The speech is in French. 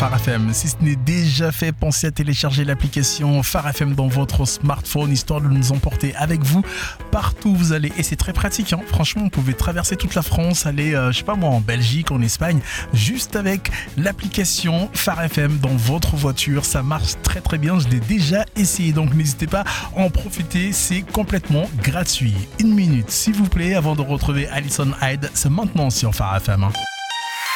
Phare FM. Si ce n'est déjà fait, pensez à télécharger l'application Phare FM dans votre smartphone, histoire de nous emporter avec vous partout où vous allez. Et c'est très pratique, hein. Franchement, vous pouvez traverser toute la France, aller, en Belgique, en Espagne, juste avec l'application Phare FM dans votre voiture. Ça marche très très bien, je l'ai déjà essayé, donc n'hésitez pas à en profiter, c'est complètement gratuit. Une minute, s'il vous plaît, avant de retrouver Alison Hyde, c'est maintenant sur Phare FM.